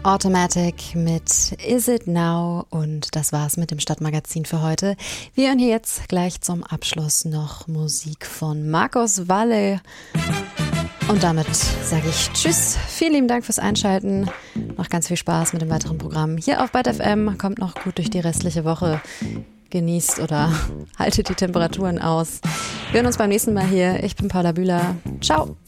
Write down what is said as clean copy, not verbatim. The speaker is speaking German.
Automatic mit Is It Now, und das war's mit dem Stadtmagazin für heute. Wir hören hier jetzt gleich zum Abschluss noch Musik von Marcos Valle. Und damit sage ich Tschüss, vielen lieben Dank fürs Einschalten, noch ganz viel Spaß mit dem weiteren Programm hier auf Byte FM, kommt noch gut durch die restliche Woche, genießt oder haltet die Temperaturen aus. Wir hören uns beim nächsten Mal hier, ich bin Paula Bühler, ciao!